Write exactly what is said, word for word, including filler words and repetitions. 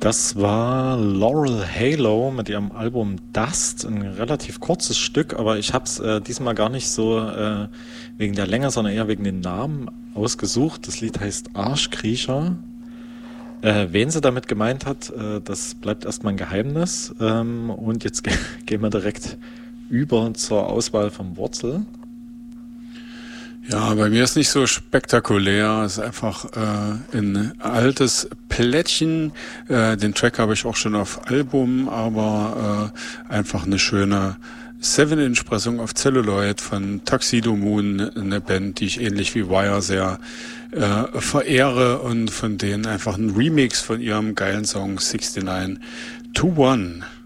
Das war Laurel Halo mit ihrem Album Dust, ein relativ kurzes Stück, aber ich habe es äh, diesmal gar nicht so äh, wegen der Länge, sondern eher wegen den Namen ausgesucht. Das Lied heißt Arschkriecher. Äh, wen sie damit gemeint hat, äh, das bleibt erstmal ein Geheimnis. Ähm, und jetzt ge- gehen wir direkt über zur Auswahl vom Wurzel. Ja, bei mir ist nicht so spektakulär. Es ist einfach äh, ein altes Plättchen. Äh, den Track habe ich auch schon auf Album, aber äh, einfach eine schöne seven Inch Pressung auf Celluloid von Tuxedo Moon, eine Band, die ich ähnlich wie Wire sehr äh, verehre und von denen einfach ein Remix von ihrem geilen Song sixty-nine to one.